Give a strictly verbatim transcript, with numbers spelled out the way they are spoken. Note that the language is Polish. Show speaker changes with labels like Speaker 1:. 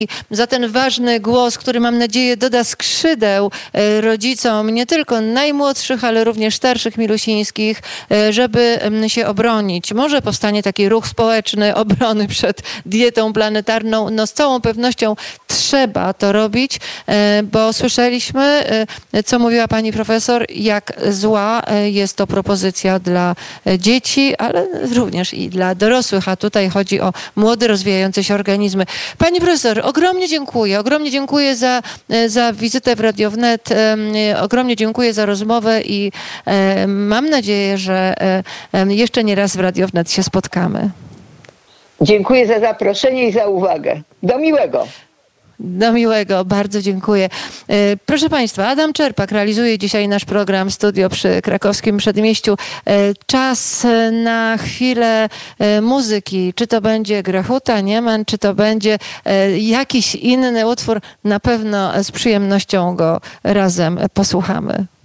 Speaker 1: za ten ważny głos, który mam nadzieję doda skrzydeł rodzicom nie tylko najmłodszych, ale również starszych milusińskich, żeby się obronić. Może powstanie taki ruch społeczny obrony przed dietą planetarną. No z całą pewnością trzeba to robić, bo słyszeliśmy, co mówiła pani profesor, jak zła jest to propozycja dla dzieci, ale również i dla dorosłych, a tutaj chodzi o młode, rozwijające się organizmy. Pani profesor, ogromnie dziękuję. Ogromnie dziękuję za, za wizytę w Radio Wnet. Ogromnie dziękuję za rozmowę i mam nadzieję, że jeszcze nie raz w Radio Wnet się spotkamy.
Speaker 2: Dziękuję za zaproszenie i za uwagę. Do miłego.
Speaker 1: Do miłego, bardzo dziękuję. Proszę Państwa, Adam Czerpak realizuje dzisiaj nasz program Studio przy Krakowskim Przedmieściu. Czas na chwilę muzyki. Czy to będzie Grechuta, Nieman, czy to będzie jakiś inny utwór, na pewno z przyjemnością go razem posłuchamy.